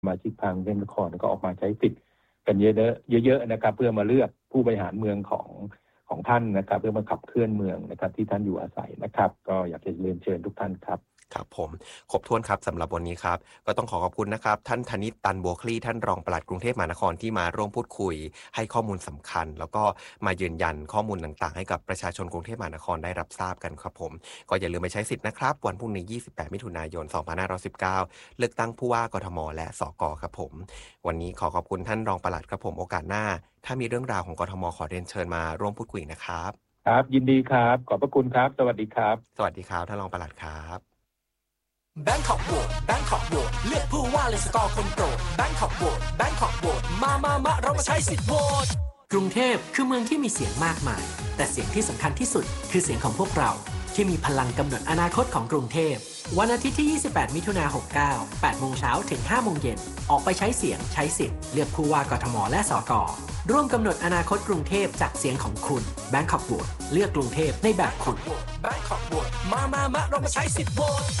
สมาชิกทางกรุงเทพมหานครก็ออกมาใช้สิทธิ์กันเยอะๆนะครับเพื่อมาเลือกผู้บริหารเมืองของท่านนะครับเพื่อมาขับเคลื่อนเมืองนะครับที่ท่านอยู่อาศัยนะครับก็อยากจะเรียนเชิญทุกท่านครับครับผมครบถ้วนครับสำหรับวันนี้ครับก็ต้องขอบคุณนะครับท่านธนิต ตันบัวคลี่ท่านรองปลัดกรุงเทพมหานครที่มาร่วมพูดคุยให้ข้อมูลสำคัญแล้วก็มายืนยันข้อมูลต่างๆให้กับประชาชนกรุงเทพมหานครได้รับทราบกันครับผมก็อย่าลืมไปใช้สิทธิ์นะครับวันพรุ่งนี้28มิถุนายน2519เลือกตั้งผู้ว่ากทมและสกครับผมวันนี้ขอบคุณท่านรองปลัดครับผมโอกาสหน้าถ้ามีเรื่องราวของกทมขอเรียนเชิญมาร่วมพูดคุยนะครับครับยินดีครับขอบพระคุณครับสวัสดีครับสวัสดีครับท่านรองปลัดครับ Bangkok Vote Bangkok Vote เลือกผู้ว่าเลยสกอร์คนโปรด Bangkok Vote Bangkok Vote มาเรามาใช้สิทธิ์โหวตกรุงเทพคือเมืองที่มีเสียงมากมายแต่เสียงที่สำคัญที่สุดคือเสียงของพวกเราที่มีพลังกำหนดอนาคตของกรุงเทพวันอาทิตย์ที่28มิถุนายน69 8 โมงเช้าถึง 5 โมงเย็นออกไปใช้เสียงใช้สิทธิ์เลือกผู้ว่ากทมและสกร่วมกำหนดอนาคตกรุงเทพจากเสียงของคุณ Bangkok Vote เลือกกรุงเทพในแบบคุณ Bangkok Vote มาเรามาใช้สิทธิ์โหวต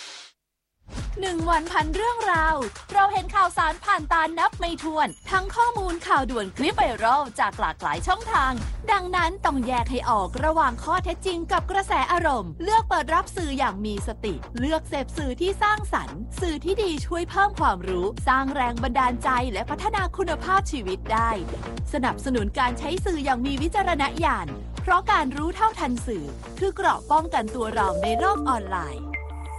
1 วันพันเรื่องราวเราเห็นข่าวสารผ่านตานับไม่ถ้วนทั้งข้อมูลข่าวด่วนคลิปไวรัลจากหลากหลายช่องทางดังนั้นต้องแยกให้ออกระหว่างข้อเท็จจริงกับกระแสอารมณ์เลือกเปิดรับสื่ออย่างมีสติเลือกเสพสื่อที่สร้างสรรค์สื่อที่ดีช่วยเพิ่มความรู้สร้างแรงบันดาลใจและพัฒนาคุณภาพชีวิตได้สนับสนุนการใช้สื่ออย่างมีวิจารณญาณเพราะการรู้เท่าทันสื่อคือเกราะป้องกันตัวเราในโลกออนไลน์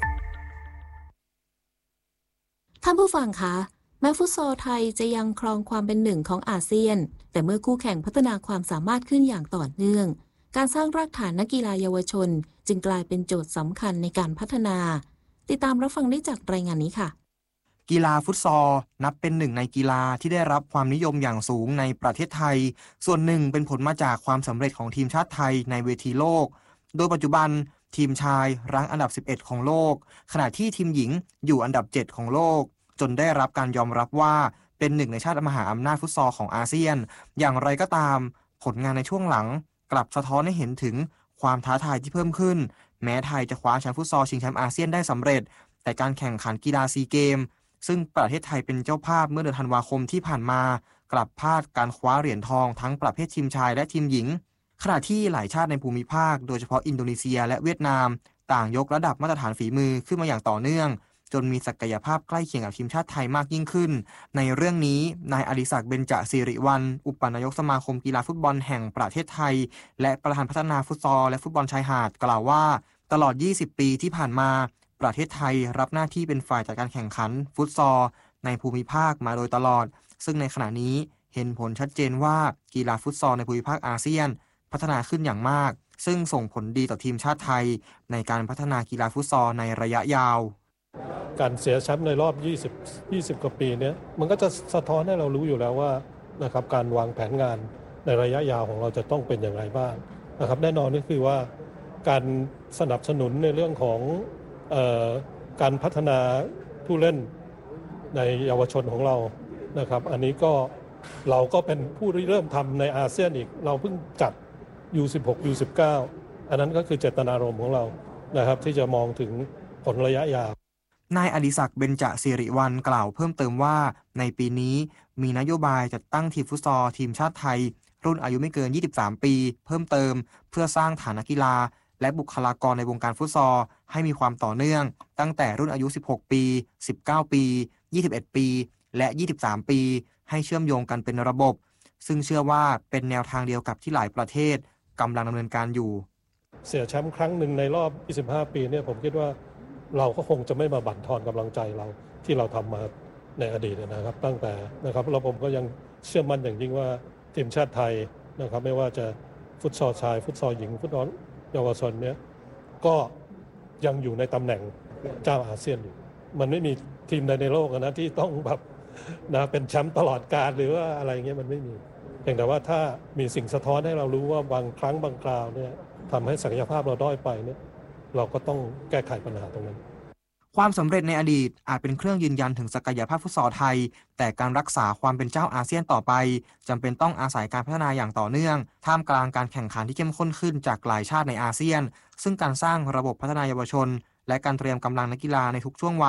ท่านผู้ฟังคะแม้ฟุตซอลไทยจะยังครองความเป็นหนึ่งของอาเซียนแต่เมื่อคู่แข่งพัฒนาความสามารถขึ้นอย่างต่อเนื่องการสร้างรากฐานนักกีฬาเยาวชนจึงกลายเป็นโจทย์สำคัญในการพัฒนาติดตามรับฟังได้จากรายงานนี้ค่ะกีฬาฟุตซอลนับเป็นหนึ่งในกีฬาที่ได้รับความนิยมอย่างสูงในประเทศไทยส่วนหนึ่งเป็นผลมาจากความสำเร็จของทีมชาติไทยในเวทีโลกโดยปัจจุบันทีมชายรั้งอันดับ11ของโลกขณะที่ทีมหญิงอยู่อันดับ7ของโลกจนได้รับการยอมรับว่าเป็นหนึ่งในชาติมหาอำนาจฟุตซอลของอาเซียนอย่างไรก็ตามผลงานในช่วงหลังกลับสะท้อนให้เห็นถึงความท้าทายที่เพิ่มขึ้นแม้ไทยจะคว้าแชมป์ฟุตซอลชิงแชมป์อาเซียนได้สำเร็จแต่การแข่งขันกีฬาซีเกมซึ่งประเทศไทยเป็นเจ้าภาพเมื่อเดือนธันวาคมที่ผ่านมากลับพลาดการคว้าเหรียญทองทั้งประเภททีมชายและทีมหญิงขณะที่หลายชาติในภูมิภาคโดยเฉพาะอินโดนีเซียและเวียดนามต่างยกระดับมาตรฐานฝีมือขึ้นมาอย่างต่อเนื่องจนมีศักยภาพใกล้เคียงกับทีมชาติไทยมากยิ่งขึ้นในเรื่องนี้นายอดิศักดิ์ เบญจศิริวรรณอุปนายกสมาคมกีฬาฟุตบอลแห่งประเทศไทยและประธานพัฒนาฟุตซอลและฟุตบอลชายหาดกล่าวว่าตลอด20 ปีที่ผ่านมาประเทศไทยรับหน้าที่เป็นฝ่ายจัดการแข่งขันฟุตซอลในภูมิภาคมาโดยตลอดซึ่งในขณะนี้เห็นผลชัดเจนว่ากีฬาฟุตซอลในภูมิภาคอาเซียนพัฒนาขึ้นอย่างมากซึ่งส่งผลดีต่อทีมชาติไทยในการพัฒนากีฬาฟุตซอลในระยะยาวการเสียแชมป์ในรอบ20 กว่าปีนี้มันก็จะสะท้อนให้เรารู้อยู่แล้วว่านะครับการวางแผนงานในระยะยาวของเราจะต้องเป็นอย่างไรบ้างนะครับแน่นอนก็คือว่าการสนับสนุนในเรื่องของการพัฒนาผู้เล่นในเยาวชนของเรานะครับอันนี้ก็เราก็เป็นผู้ริเริ่มทำในอาเซียนอีกเราเพิ่งจัด U16 U19 อันนั้นก็คือเจตนารมณ์ของเรานะครับที่จะมองถึงผลระยะยาวนายอดิศักดิ์ เบญจศิริวรรณกล่าวเพิ่มเติมว่าในปีนี้มีนโยบายจัดตั้งทีมฟุตซอลทีมชาติไทยรุ่นอายุไม่เกิน23 ปีเพิ่มเติมเพื่อสร้างฐานนักกีฬาและบุคลากรในวงการฟุตซอลให้มีความต่อเนื่องตั้งแต่รุ่นอายุ16 ปี19 ปี21 ปีและ23 ปีให้เชื่อมโยงกันเป็นระบบซึ่งเชื่อว่าเป็นแนวทางเดียวกับที่หลายประเทศกำลังดำเนินการอยู่เสียแชมป์ครั้งหนึ่งในรอบ25 ปีเนี่ยผมคิดว่าเราก็คงจะไม่มาบั่นทอนกำลังใจเราที่เราทำมาในอดีตนะครับตั้งแต่นะครับแล้วผมก็ยังเชื่อมั่นอย่างยิ่งว่าทีมชาติไทยนะครับไม่ว่าจะฟุตซอลชายฟุตซอลหญิงฟุตบอลเยาวชนเนี่ยก็ยังอยู่ในตำแหน่งเจ้าอาเซียนอยู่มันไม่มีทีมใดในโลกนะที่ต้องแบบนะเป็นแชมป์ตลอดกาลหรือว่าอะไรเงี้ยมันไม่มีเพียงแต่ว่าถ้ามีสิ่งสะท้อนให้เรารู้ว่าบางครั้งบางคราวเนี่ยทำให้ศักยภาพเราด้อยไปเนี่ยเราก็ต้องแก้ไขปัญหาตรงนั้นความสำเร็จในอดีตอาจเป็นเครื่องยืนยันถึงศักยภาพฟุตซอลไทยแต่การรักษาความเป็นเจ้าอาเซียนต่อไปจำเป็นต้องอาศัยการพัฒนาอย่างต่อเนื่องท่ามกลางการแข่งขันที่เข้มข้นขึ้นจากหลายชาติในอาเซียนซึ่งการสร้างระบบพัฒนาเยาวชนและการเตรียมกำลังนักกีฬาในทุกช่วงวัย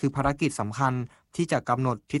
คือภารกิจสำคัญที่จะกำหนดทิศ